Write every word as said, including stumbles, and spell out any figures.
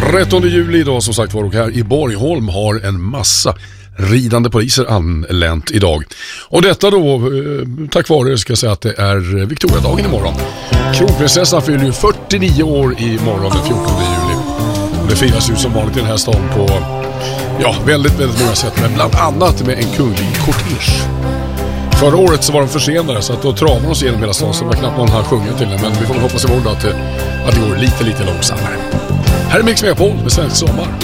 trettonde juli idag som sagt var, och här i Borgholm har en massa ridande poliser anlänt idag. Och detta då eh, tack vare, ska jag säga, att det är Victoriadagen imorgon. Kronprinsessan fyller ju fyrtionio år i morgon den fjortonde juli. Och det firas ju som vanligt i den här stan på ja, väldigt, väldigt många sätt, men bland annat med en kunglig kortege. Förra året så var de försenade, så att då travar de sig igenom hela stan, så det var knappt någon här sjunga till den. Men vi får hoppas imorgon att det, att det går lite, lite långsammare. Här är Mix Megapol med Svensk Sommar.